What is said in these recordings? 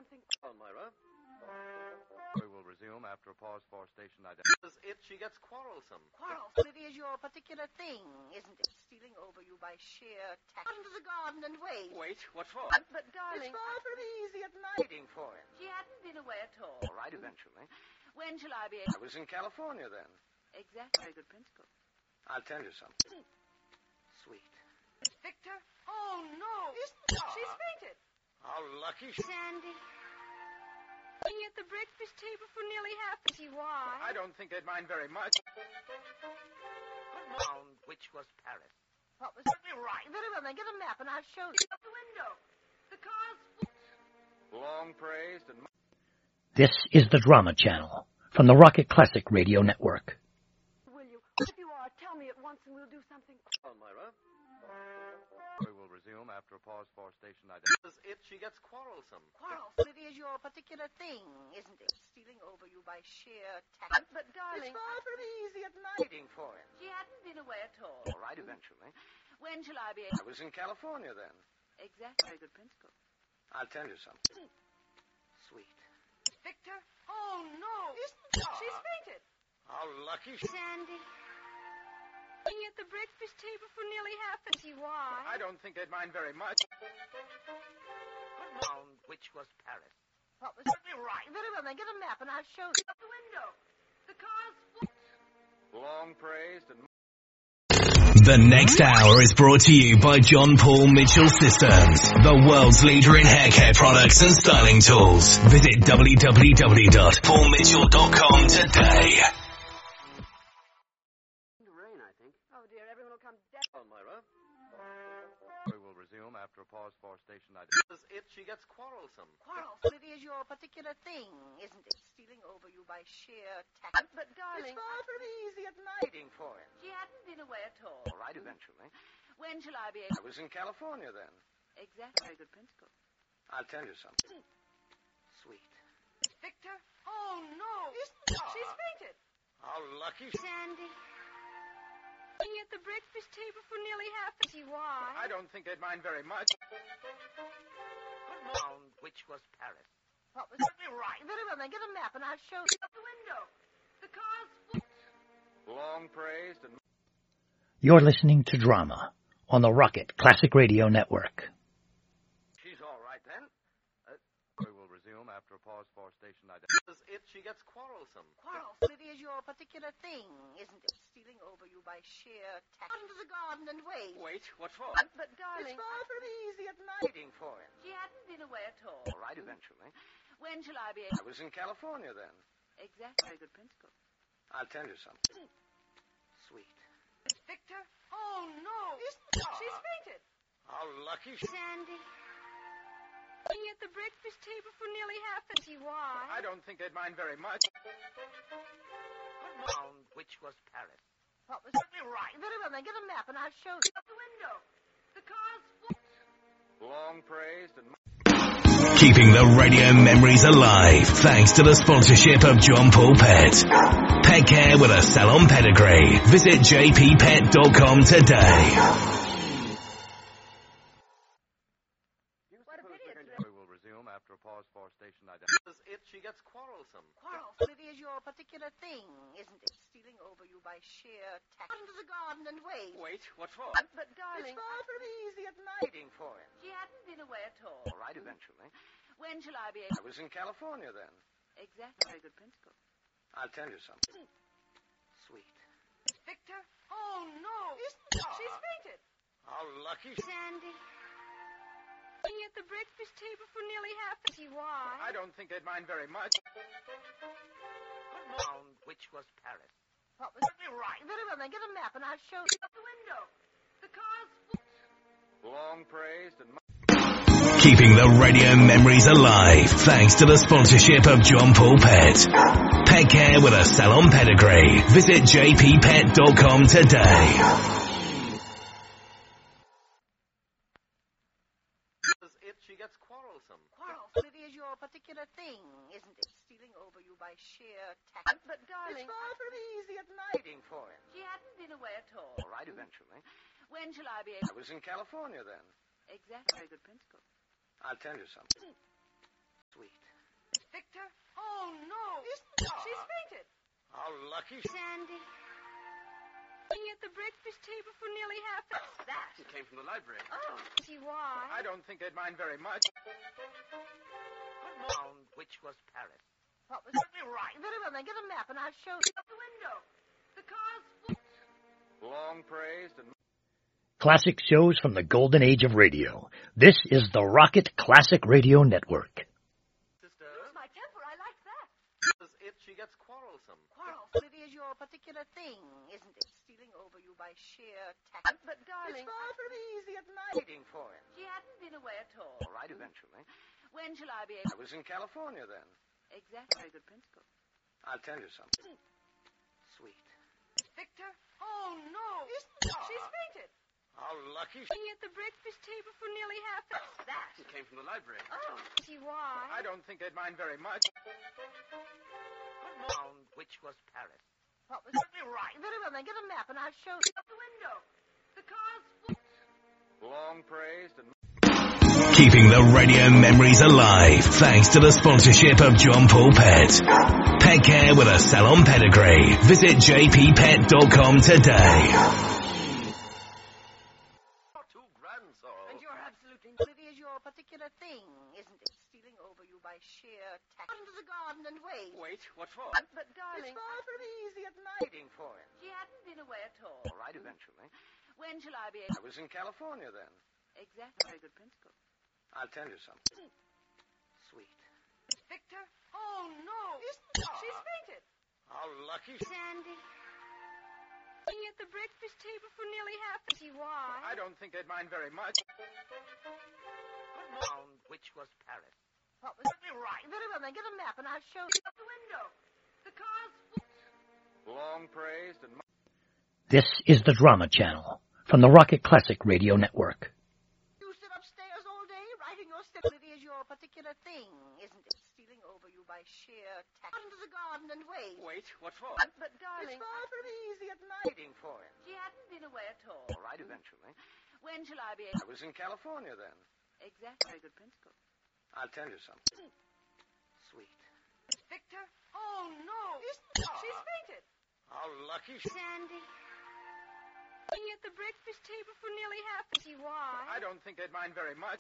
something. Myra. We will resume after a pause for station identity. If she gets quarrelsome. Quarrelsome? It is your particular thing, isn't it? Stealing over you by sheer tact. Out into the garden and wait. Wait, what for? But darling, it's far from easy at night. Waiting for him. She hadn't been away at all. All right, eventually. When shall I be able... I was in California then. Exactly. Very good principle. I'll tell you something. Sweet. Victor? Oh, no. Isn't it? She's fainted. How lucky Sandy. Being at the breakfast table for nearly half. See why? I don't think they'd mind very much. Round which was Paris. What was Get me right. Very well, then get a map and I'll show you. Out the window. The car's long praised and... This is the Drama Channel from the Rocket Classic Radio Network. Will you? If you are, tell me at once and we'll do something. Myra. We will resume after a pause for station identity. If she gets quarrelsome. Quarrelsome? It is your particular thing, isn't it? Stealing over you by sheer tact. But darling, it's far from easy at night. Waiting for him. She hadn't been away at all. All right, eventually. When shall I be able... I was in California then. Exactly. Very good principle. I'll tell you something. Sweet. Victor? Oh, no. Isn't it? She's fainted. How lucky Sandy. Being at the breakfast table for nearly half. See why? I don't think they'd mind very much. Round which was Paris. What was Get me right. Very well, then get a map and I'll show you. Out the window. The car's long praised and... The next hour is brought to you by John Paul Mitchell Systems, the world's leader in hair care products and styling tools. Visit www.paulmitchell.com today. Rain, I think. Oh, dear, everyone will come down. Myra. We will resume after a pause for station identity. If she gets quarrelsome. Quarrelsome? It is your particular thing, isn't it? Stealing over you by sheer tact. But darling, it's far from easy at night. Waiting for him. She hadn't been away at all. All right, eventually. When shall I be able... I was in California then. Exactly. Very good principle. I'll tell you something. Sweet. Victor? Oh, no. Isn't it? She's fainted. How lucky Sandy. Being at the breakfast table for nearly half. See why? I don't think they'd mind very much. Round which was Paris. What was Get me right. Very well, then get a map and I'll show you. Out the window. The car's long praised and... You're listening to Drama on the Rocket Classic Radio Network. She's all right then. We will resume after a pause for station identity. If she gets quarrelsome. Quarrelsome? It is your particular thing, isn't it? Stealing over you by sheer tact. Out into the garden and wait. Wait, what for? But darling, it's far from easy at night. Waiting for him. She hadn't been away at all. All right, eventually. When shall I be able... I was in California then. Exactly. Very good principle. I'll tell you something. Sweet. Victor? Oh, no. Isn't it? She's fainted. How lucky Sandy. Being at the breakfast table for nearly half. See why? I don't think they'd mind very much. Round which was Paris. What was Get me right. Very well, then get a map and I'll show you. Out the window. The car's long praised and... Keeping the radio memories alive thanks to the sponsorship of John Paul Pet. Pet care with a salon pedigree. Visit jppet.com today. We will resume after a pause for station identity. If she gets quarrelsome. Quarrelsome? It is your particular thing, isn't it? Stealing over you by sheer tact. Out into the garden and wait. Wait, what for? But darling, it's far from easy at night. Waiting for him. She hadn't been away at all. All right, eventually. When shall I be able... I was in California then. Exactly. Very good principle. I'll tell you something. Sweet. Victor? Oh, no. Isn't it? She's fainted. How lucky Sandy. Being at the breakfast table for nearly half. See why? I don't think they'd mind very much. Round which was Paris. What was Get me right. Very well, then get a map and I'll show you. Out the window. The car's long praised and... Keeping the radio memories alive thanks to the sponsorship of John Paul Pet. Pet care with a salon pedigree. Visit jppet.com today. If she gets quarrelsome. Quarrelsome? It is your particular thing, isn't it? Stealing over you by sheer tact. But darling, it's far from easy at night. Waiting for him. She hadn't been away at all. All right, eventually. When shall I be able... I was in California then. Exactly. Very good principle. I'll tell you something. Sweet. lucky. Sandy. Sitting at the breakfast table for nearly half. What's that? It came from the library. Oh, See why? I don't think they'd mind very much. Found which was Paris. what was it? Right. Very well, then get a map and I'll show you. The window. The car's Long praised and Classic shows from the golden age of radio. This is the Rocket Classic Radio Network. sister. Lose my temper. I like that. If she gets quarrelsome. Quarrel. It is your particular thing, isn't it? Stealing over you by sheer tact. But, darling, It's far from easy at night. Waiting for him. she hadn't been away at all. All right, eventually. When shall I be I able... was in California then. Exactly. Very good principle. I'll tell you something. Sweet. Victor? Oh, no. She's fainted. How lucky. Sitting at the breakfast table for nearly half. What's that? It came from the library. Oh, see why? I don't think they'd mind very much. Found which was Paris. What was it? Right. Very well, then get a map and I'll show you. The window. The car's Long praised and Keeping the radio memories alive thanks to the sponsorship of John Paul Pet. Pet care with a salon pedigree. Visit jppet.com today. two grand, Sorrel. And you're absolutely... It is your particular thing, isn't it? Stealing over you by sheer tact. Out into the garden and wait. Wait, what for? But, darling, It's far from easy at night. Waiting for him. she hadn't been away at all. All right, eventually. When shall I be I able... was in California then. Exactly. Very good principle. I'll tell you something. Sweet. Victor? Oh, no. She's fainted. How lucky. Sandy. Sitting at the breakfast table for nearly half. See why? I don't think they'd mind very much. Found which was Paris. What was it? Right. Very well, then get a map and I'll show you. The window. The car's Long praised and This is the Drama Channel from the Rocket Classic Radio Network. You sit upstairs all day writing your stuff. It is your particular thing, isn't it? Stealing over you by sheer tact. Out into the garden and wait. Wait, what for? But, darling, It's far from easy at night. Waiting for him. she hadn't been away at all. All right, eventually. When shall I be I able... was in California then. Exactly. Very good principle. I'll tell you something. Sweet. Victor? Oh, no. She's fainted. How lucky. Sandy. Sitting at the breakfast table for nearly half. See why? I don't think they'd mind very much.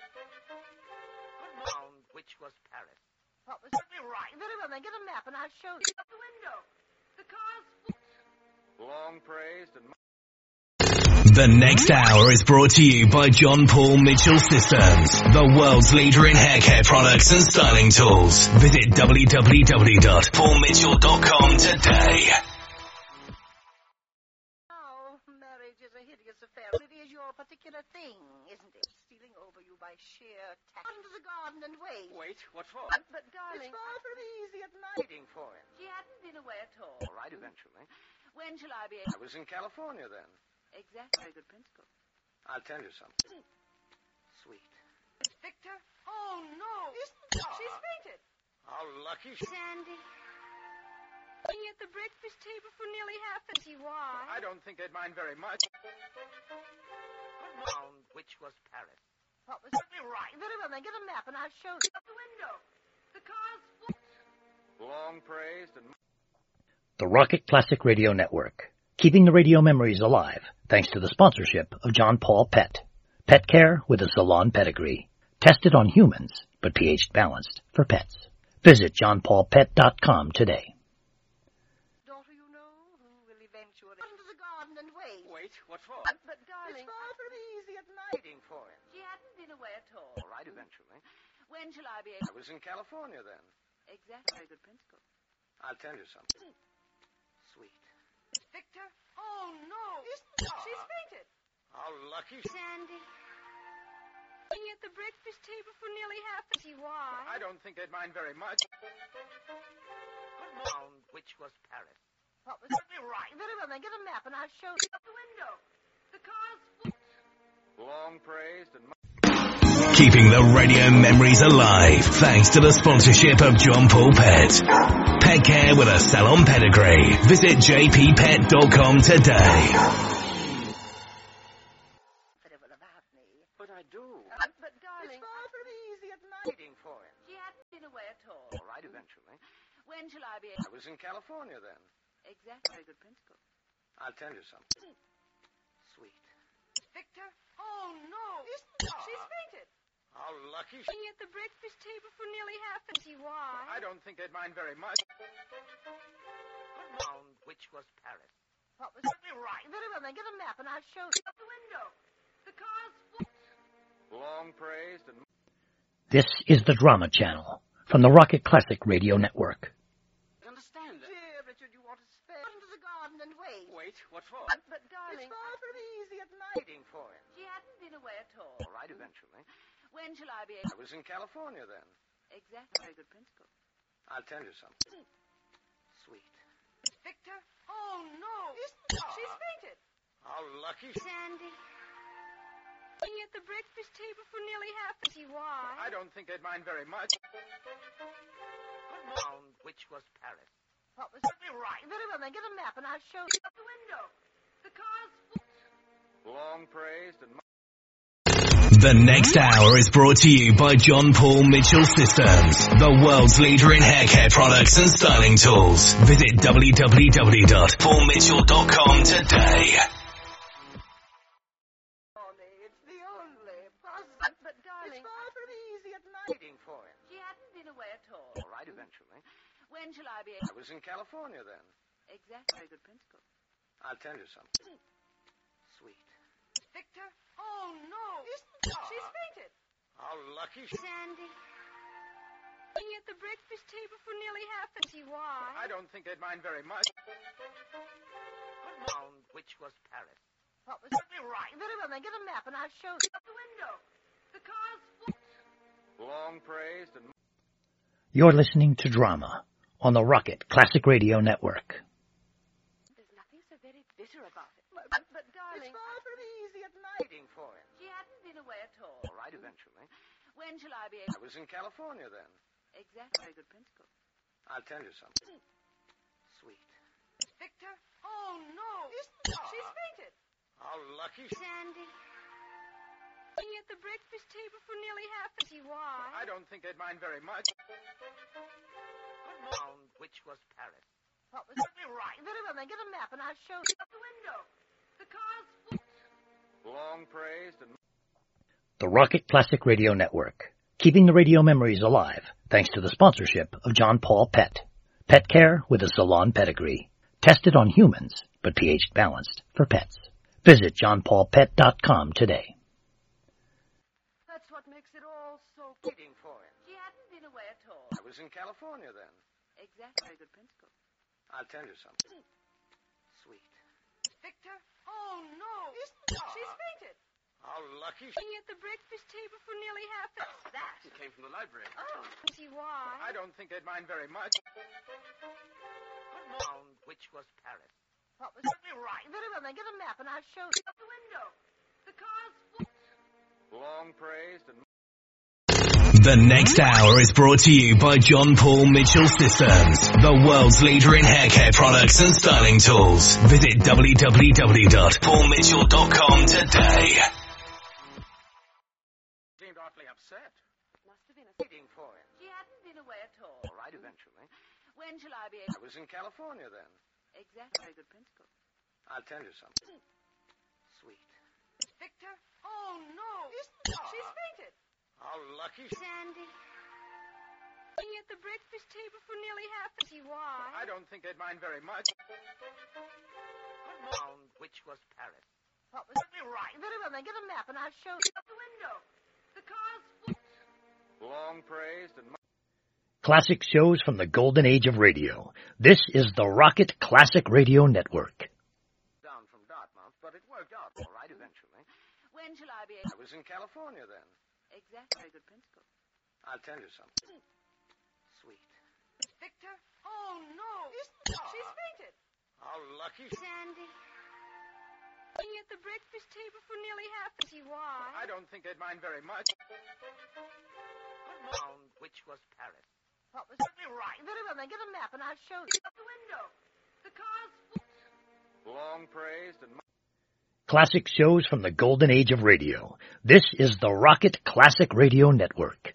Found which was Paris. What was it? Right. Very well, then get a map and I'll show you. The window. The car's Long praised and The next hour is brought to you by John Paul Mitchell Systems, the world's leader in hair care products and styling tools. Visit www.paulmitchell.com today. Oh, marriage is a hideous affair. It is your particular thing, isn't it? Stealing over you by sheer tact. Out into the garden and wait. Wait, what for? But, darling, It's far from easy at night. Waiting for him. she hadn't been away at all. All right, eventually. When shall I be I able... was in California then. Exactly. Very good principle. I'll tell you something. Sweet. Victor? Oh, no. She's fainted. How lucky. Sandy. Sitting at the breakfast table for nearly half. See why? I don't think they'd mind very much. Found which was Paris. What was it? Right. Very well, then get a map and I'll show you. The window. The car's Long praised and The Rocket Classic Radio Network, keeping the radio memories alive thanks to the sponsorship of John Paul Pet. Pet care with a salon pedigree. Tested on humans, but pH balanced for pets. Visit johnpaulpet.com today. Daughter you know who will eventually... Out into the garden and wait. wait, what for? But, darling, It's far from easy at night. Waiting for him. she hadn't been away at all. All right, eventually. When shall I be I able... was in California then. Exactly. Very good principle. I'll tell you something. Sweet. Victor? Oh, no. She's fainted. How lucky. Sandy. Sitting at the breakfast table for nearly half. See why? I don't think they'd mind very much. Found which was Paris. What was it? Right. Very well, then get a map and I'll show you. The window. The car's Long praised and Keeping the radio memories alive thanks to the sponsorship of John Paul Pet. Pet care with a salon pedigree. Visit jppet.com today. Comfortable about me. But I do. But, darling, It's far from easy at night. Waiting for him. she hadn't been away at all. All right, eventually. When shall I be able... I was in California then. Exactly. Very good principle. I'll tell you something. Sweet. Victor? Oh, no. She's fainted. How lucky. Sitting at the breakfast table for nearly half an hour. Why? I don't think they'd mind very much. Found which was Paris. What was it? Right. Very well, then get a map and I'll show you. Out the window. The car's full. Long praised and... This is the Drama Channel from the Rocket Classic Radio Network. Understand it. Dear Richard, you want to spare into the garden and wait. Wait, what for? But darling, It's far from easy at night. Waiting for him. She hadn't been away at all. All right, eventually. When shall I be I able... was in California then. Exactly. Very good principle. I'll tell you something. Sweet. Victor? Oh, no. She's fainted. How lucky. Sandy. Sitting at the breakfast table for nearly half an hour. Why? I don't think they'd mind very much. Found which was Paris. What was it? Right. Very well, then get a map and I'll show you. Out the window. The car's full. Long praised and... The next hour is brought to you by John Paul Mitchell Systems, the world's leader in hair care products and styling tools. Visit www.paulmitchell.com today. It's the only possible. But darling, It's far from easy at night. Waiting for him. She hadn't been away at all. All right, eventually. When shall I be I able... was in California then. Exactly. Very good principle. I'll tell you something. Sweet. Victor? Oh, no. She's fainted. How lucky. Sandy. Sitting at the breakfast table for nearly half an hour. Why? I don't think they'd mind very much. Found which was Paris. What was it? Right. Very well, then get a map and I'll show you. Out the window. The car's full. Long praised and... You're listening to Drama on the Rocket Classic Radio Network. There's nothing so very bitter about it. But darling, It's far from easy at night. Waiting for him. She hadn't been away at all. All right, eventually. When shall I be I able... was in California then. Exactly. Very good principle. I'll tell you something. Sweet. Victor? Oh, no. She's fainted. How lucky. Sandy. Sitting at the breakfast table for nearly half an hour. Why? I don't think they'd mind very much. Found which was Paris. What was it? Right. Very well, then get a map and I'll show you. Out the window. The car's full. Long praised and... The Rocket Classic Radio Network, keeping the radio memories alive thanks to the sponsorship of John Paul Pet. Pet care with a salon pedigree. Tested on humans, but pH balanced for pets. Visit johnpaulpet.com today. That's what makes it all so... Waiting for him. She hadn't been away at all. I was in California then. Exactly. Very good principle. I'll tell you something. Sweet. Victor? Oh, no. She's fainted. How lucky. Sitting at the breakfast table for nearly half an hour. That came from the library. Oh, see why? I don't think they'd mind very much. Found which was Paris. What was it? Right. Very well, then get a map and I'll show you. Out the window. The car's full. Long praised and... The next hour is brought to you by John Paul Mitchell Systems, the world's leader in hair care products and styling tools. Visit www.paulmitchell.com today. Seemed awfully upset. Must have been a... Waiting for him. She hadn't been away at all. All right, eventually. When shall I be I able... was in California then. Exactly. Very good principle. I'll tell you something. Sweet. Victor? Oh, no. She's fainted. How lucky. Sandy. Sitting at the breakfast table for nearly half an hour. Why? I don't think they'd mind very much. Found which was Paris. What was it? Right. Very well, then get a map and I'll show you. Out the window. The car's full. Long praised and... Classic shows from the golden age of radio. This is the Rocket Classic Radio Network. Down from Dartmouth, but it worked out all right eventually. When shall I be I able... was in California then. Exactly. Very good principle. I'll tell you something. Sweet. Victor? Oh, no. She's fainted. How lucky. Sandy. Sitting at the breakfast table for nearly half an hour. Why? I don't think they'd mind very much. Found which was Paris. What was it? Right. Very well, then get a map and I'll show you. Out the window. The car's full. Long praised and... Classic shows from the golden age of radio. This is the Rocket Classic Radio Network.